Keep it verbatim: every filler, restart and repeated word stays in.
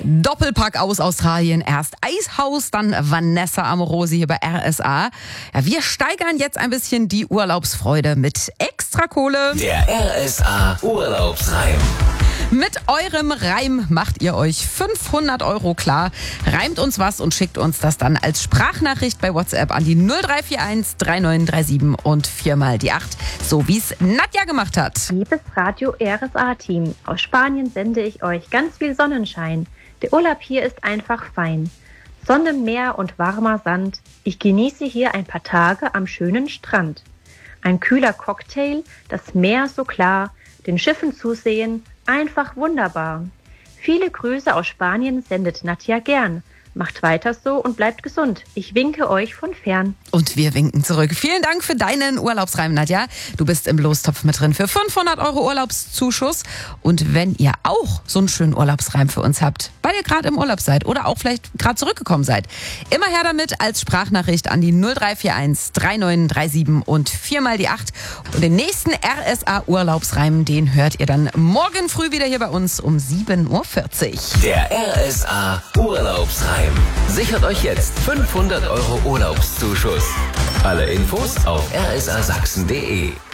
Doppelpack aus Australien. Erst Eishaus, dann Vanessa Amorosi hier bei R S A. Ja, wir steigern jetzt ein bisschen die Urlaubsfreude mit Extrakohle. Der R S A Urlaubsreim. Mit eurem Reim macht ihr euch fünfhundert Euro klar. Reimt uns was und schickt uns das dann als Sprachnachricht bei WhatsApp an die null drei vier eins drei neun drei sieben und viermal die acht, so wie es Nadja gemacht hat. Liebes Radio R S A-Team, aus Spanien sende ich euch ganz viel Sonnenschein. Der Urlaub hier ist einfach fein. Sonnenmeer und warmer Sand. Ich genieße hier ein paar Tage am schönen Strand. Ein kühler Cocktail, das Meer so klar, den Schiffen zusehen, einfach wunderbar. Viele Grüße aus Spanien sendet Nadja gern. Macht weiter so und bleibt gesund. Ich winke euch von fern. Und wir winken zurück. Vielen Dank für deinen Urlaubsreim, Nadja. Du bist im Lostopf mit drin für fünfhundert Euro Urlaubszuschuss. Und wenn ihr auch so einen schönen Urlaubsreim für uns habt, weil ihr gerade im Urlaub seid oder auch vielleicht gerade zurückgekommen seid, immer her damit als Sprachnachricht an die null drei vier eins drei neun drei sieben und viermal die acht. Und den nächsten R S A Urlaubsreim, den hört ihr dann morgen früh wieder hier bei uns um sieben Uhr vierzig. Der R S A Urlaubsreim. Sichert euch jetzt fünfhundert Euro Urlaubszuschuss. Alle Infos auf r s a sachsen punkt d e.